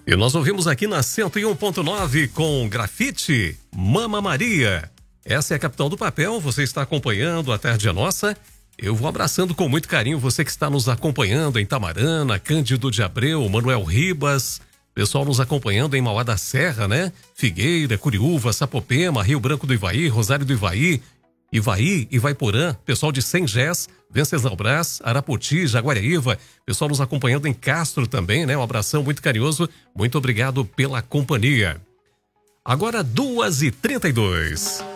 E nós ouvimos aqui na 101.9 com Grafite, Mama Maria. Essa é a capital do papel, você está acompanhando a Tarde é Nossa. Eu vou abraçando com muito carinho você que está nos acompanhando em Tamarana, Cândido de Abreu, Manuel Ribas, pessoal nos acompanhando em Mauá da Serra, né? Figueira, Curiúva, Sapopema, Rio Branco do Ivaí, Rosário do Ivaí, Ivaiporã, pessoal de Sengés, Venceslau-Brás, Arapoti, Jaguariúva, pessoal nos acompanhando em Castro também, né? Um abração muito carinhoso, muito obrigado pela companhia. Agora 2h32.